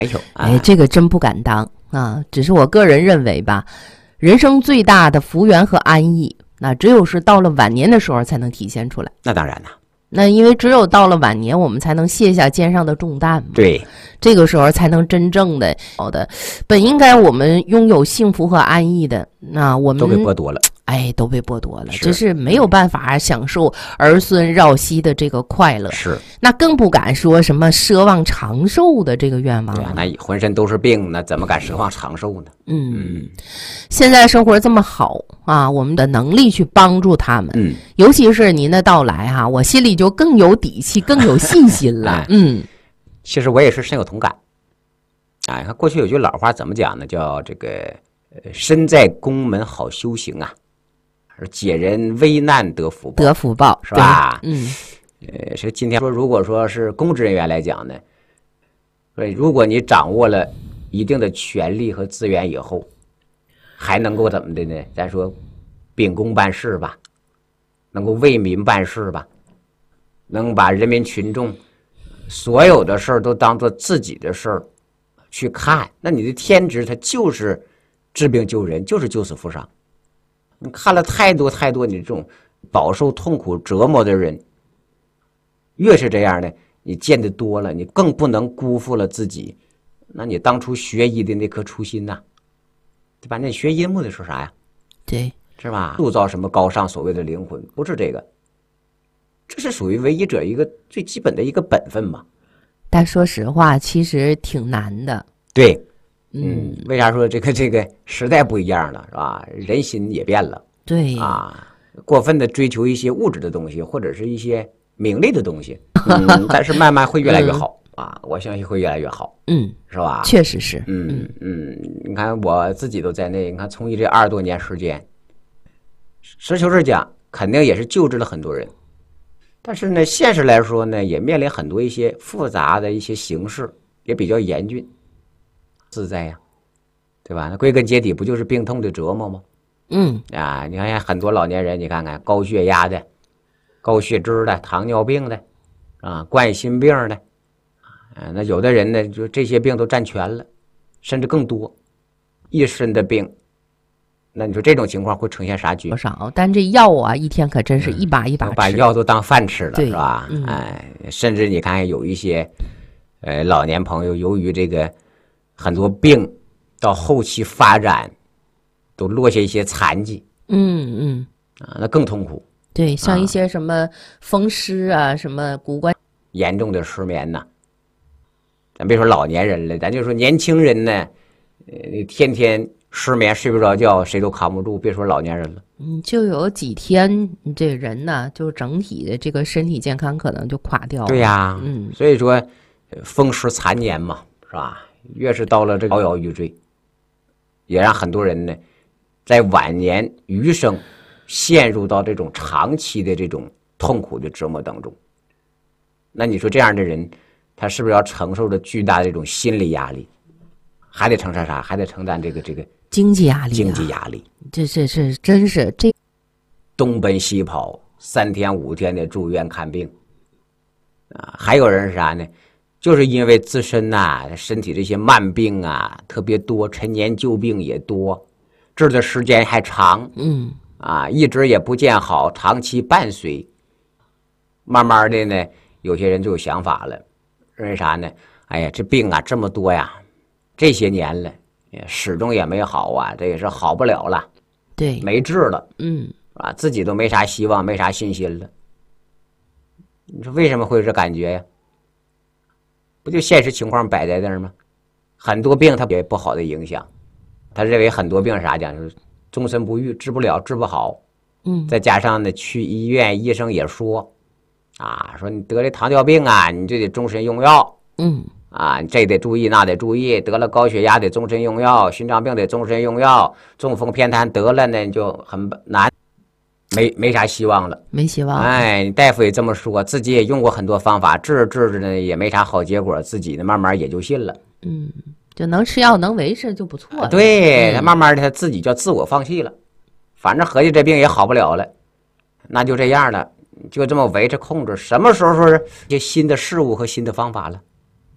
这个真不敢当啊！只是我个人认为吧，人生最大的福缘和安逸，那只有是到了晚年的时候才能体现出来。 那当然了， 那因为只有到了晚年，我们才能卸下肩上的重担嘛。 对， 这个时候才能真正的好的。本应该我们拥有幸福和安逸的，那我们都被剥夺了。 都被剥夺了，这是没有办法享受儿孙绕膝的这个快乐。 是， 那更不敢说什么奢望长寿的这个愿望了。 那浑身都是病，那怎么敢奢望长寿呢？ 现在生活这么好啊，我们的能力去帮助他们。尤其是您的到来哈，我心里就更有底气，更有信心了。 其实我也是深有同感。看过去有句老话怎么讲呢？叫这个身在宫门好修行啊。解人危难得福报， 得福报是吧？ 是今天说，如果说是公职人员来讲呢，如果你掌握了一定的权力和资源以后，还能够怎么的呢？咱说秉公办事吧，能够为民办事吧，能把人民群众所有的事儿都当做自己的事儿去看，那你的天职它就是治病救人，就是救死扶伤。你看了太多太多你这种饱受痛苦折磨的人，越是这样的，你见得多了，你更不能辜负了自己。那你当初学医的那颗初心呐，对吧？那学医目的是啥呀？ 对， 是吧？塑造什么高尚所谓的灵魂，不是这个，这是属于为医者一个最基本的一个本分嘛。 但说实话，其实挺难的。 对。为啥说这个时代不一样了，是吧？人心也变了， 对过分的追求一些物质的东西，或者是一些名利的东西，但是慢慢会越来越好我相信会越来越好，是吧？ 确实是， 你看我自己都在内，你看从医这20多年时间，实求实讲，肯定也是救治了很多人，但是呢，现实来说呢，也面临很多一些复杂的一些形势，也比较严峻。自在呀，对吧？那归根结底不就是病痛的折磨吗？你看很多老年人，你看看高血压的、高血脂的、糖尿病的，冠心病的，那有的人呢，就这些病都占全了，甚至更多，一身的病。那你说这种情况会呈现啥局？ 多少？但这药啊，一天可真是一把一把吃， 把药都当饭吃了，是吧？甚至你看有一些老年朋友，由于这个很多病到后期发展都落下一些残疾，那更痛苦。 对，像一些什么风湿啊，什么骨关严重的失眠呐，咱别说老年人了，咱就说年轻人呢，天天失眠睡不着觉，谁都扛不住，别说老年人了。 就有几天，这人呢，就整体的这个身体健康可能就垮掉了。 对呀，所以说风湿残年嘛，是吧？越是到了这个摇摇欲坠，也让很多人呢，在晚年余生陷入到这种长期的这种痛苦的折磨当中。那你说这样的人，他是不是要承受着巨大的这种心理压力？还得承担啥？还得承担这个经济压力。 经济压力， 这真是这东奔西跑，3天5天的住院看病还有人是啥呢？就是因为自身身体这些慢病特别多，陈年旧病也多，治的时间还长，一直也不见好，长期伴随，慢慢的呢，有些人就有想法了，认为啥呢？哎呀，这病这么多呀，这些年了，始终也没好这也是好不了了， 对， 没治了，自己都没啥希望，没啥信心了。你说为什么会有这感觉呀？不就现实情况摆在那儿吗？很多病它也不好的影响，他认为很多病啥讲是终身不愈，治不了，治不好。再加上呢，去医院医生也说，说你得了糖尿病你就得终身用药。你这得注意，那得注意，得了高血压得终身用药，心脏病得终身用药，中风偏瘫得了呢就很难。没啥希望了， 没希望。 大夫也这么说，自己也用过很多方法，治着呢也没啥好结果，自己呢慢慢也就信了。 就能吃药能维持就不错了。 对，他慢慢的他自己就自我放弃了，反正合计这病也好不了了，那就这样了，就这么维持控制。什么时候说是一些新的事物和新的方法了？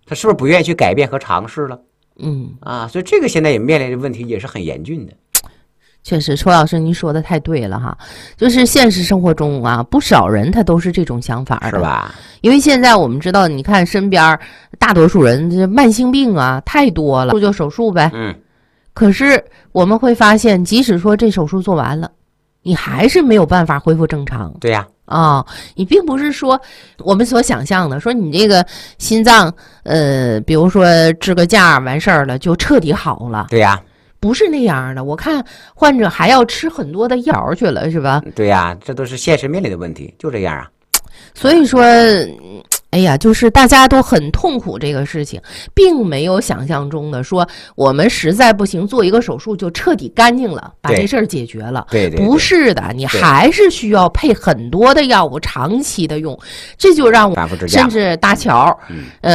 他是不是不愿意去改变和尝试了？所以这个现在也面临的问题也是很严峻的。 确实，邱老师您说的太对了哈，就是现实生活中啊，不少人他都是这种想法的， 是吧？ 因为现在我们知道，你看身边大多数人这慢性病啊太多了，就手术呗。可是我们会发现，即使说这手术做完了，你还是没有办法恢复正常。 对呀。 你并不是说我们所想象的，说你这个心脏比如说支个架完事儿了就彻底好了。 对呀。 不是那样的，我看患者还要吃很多的药去了，是吧？ 对呀，这都是现实面临的问题，就这样啊。 所以说，哎呀，就是大家都很痛苦这个事情，并没有想象中的说我们实在不行做一个手术就彻底干净了，把这事儿解决了。 对， 不是的，你还是需要配很多的药物，长期的用，这就让我甚至搭桥，